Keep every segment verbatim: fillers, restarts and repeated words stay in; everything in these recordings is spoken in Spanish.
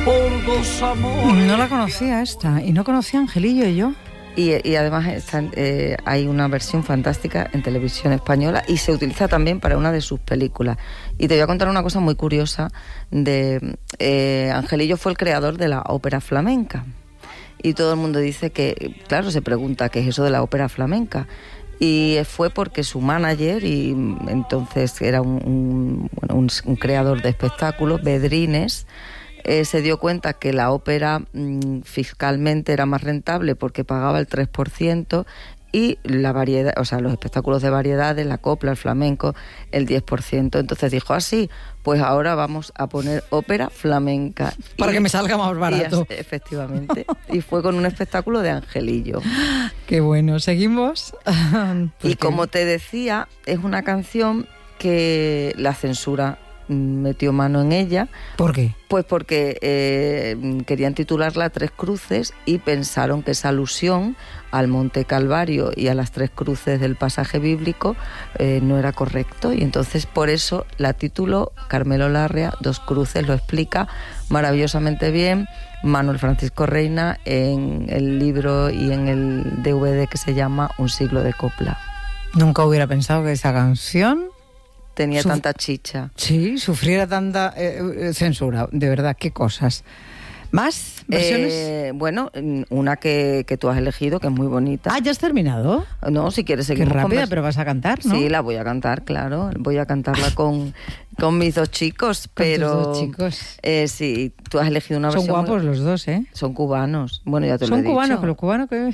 por dos amores. No la conocía esta, y no conocía a Angelillo y yo. Y, y además está, eh, hay una versión fantástica en televisión española y se utiliza también para una de sus películas. Y te voy a contar una cosa muy curiosa. de eh, Angelillo fue el creador de la ópera flamenca. Y todo el mundo dice que, claro, se pregunta qué es eso de la ópera flamenca. Y fue porque su manager, y entonces era un, un, bueno, un, un creador de espectáculos, Bedrines, Eh, se dio cuenta que la ópera mmm, fiscalmente era más rentable porque pagaba el tres por ciento y la variedad, o sea, los espectáculos de variedades, la copla, el flamenco, el diez por ciento. Entonces dijo así, pues ahora vamos a poner ópera flamenca. Para y, que me salga más barato. Y, efectivamente. Y fue con un espectáculo de Angelillo. Qué bueno, ¿seguimos? Y como te decía, es una canción que la censura metió mano en ella. ¿Por qué? Pues porque eh, querían titularla Tres Cruces y pensaron que esa alusión al Monte Calvario y a las tres cruces del pasaje bíblico eh, no era correcto, y entonces por eso la tituló Carmelo Larrea, Dos Cruces. Lo explica maravillosamente bien Manuel Francisco Reina en el libro y en el D V D que se llama Un siglo de copla. Nunca hubiera pensado que esa canción tenía Suf- tanta chicha. Sí, sufriera tanta eh, censura. De verdad, qué cosas. ¿Más versiones? Eh, bueno, una que, que tú has elegido, que es muy bonita. Ah, ¿ya has terminado? No, si quieres seguir. Qué rápida, pero vas a cantar, ¿no? Sí, la voy a cantar, claro. Voy a cantarla con, con mis dos chicos, pero... Con tus dos chicos. Eh, sí, tú has elegido una Son versión... guapos los dos, ¿eh? Son cubanos. Bueno, ya te Son lo he dicho. cubanos, pero cubanos que...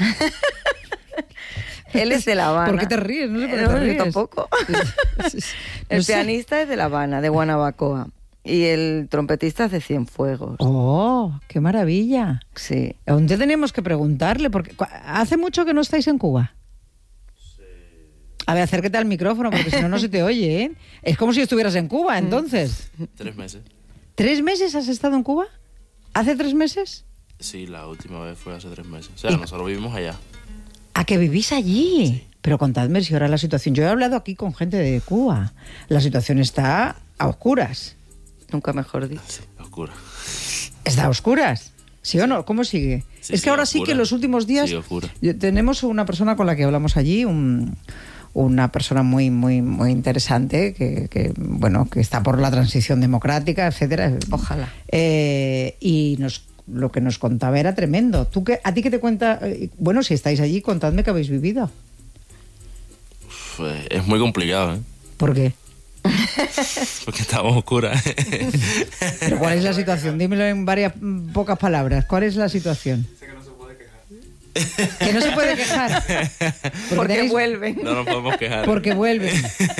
Él es de La Habana. ¿Por qué te ríes? No sé por qué No, te yo ríes. tampoco. El No sé. pianista es de La Habana, de Guanabacoa. Y el trompetista es de Cienfuegos. ¡Oh, qué maravilla! Sí. Aún te tenemos que preguntarle, porque ¿hace mucho que no estáis en Cuba? Sí. A ver, acércate al micrófono, porque si no, no se te oye, ¿eh? Es como si estuvieras en Cuba, entonces. Tres meses. ¿Tres meses has estado en Cuba? ¿Hace tres meses? Sí, la última vez fue hace tres meses. O sea, nosotros vivimos allá. ¿A que vivís allí? Sí. Pero contadme si ahora la situación... Yo he hablado aquí con gente de Cuba. La situación está a oscuras. Nunca mejor dicho. Sí, oscura. ¿Está a oscuras? ¿Sí o no? ¿Cómo sigue? Sí, es sí, que ahora oscura. sí que en los últimos días... Sí, oscura. yo- tenemos una persona con la que hablamos allí, un, una persona muy muy muy interesante, que, que, bueno, que está por la transición democrática, etcétera. Ojalá. Eh, y nos, lo que nos contaba era tremendo. ¿Tú qué, ¿A ti qué te cuenta? Eh, Bueno, si estáis allí, contadme qué habéis vivido. Uf, eh, es muy complicado, ¿eh? ¿Por qué? Porque estamos oscuras. ¿Pero cuál es la situación? Dímelo en varias mm, pocas palabras. ¿Cuál es la situación? Que no se puede quejar. Porque tenéis- vuelven. No nos podemos quejar. Porque vuelven.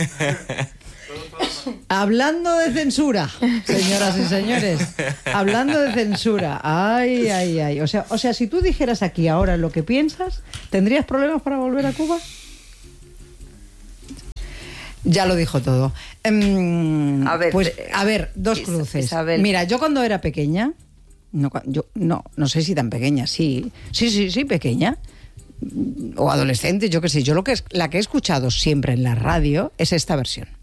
Hablando de censura, señoras y señores. Hablando de censura. Ay, ay, ay. O sea, o sea, si tú dijeras aquí ahora lo que piensas, ¿tendrías problemas para volver a Cuba? Ya lo dijo todo. Em, A ver, pues, eh, a ver, dos Is- cruces. Isabel. Mira, yo cuando era pequeña, no, cua- yo no, no sé si tan pequeña, sí, sí, sí, sí, pequeña, o adolescente, yo qué sé. Yo lo que es, la que he escuchado siempre en la radio es esta versión.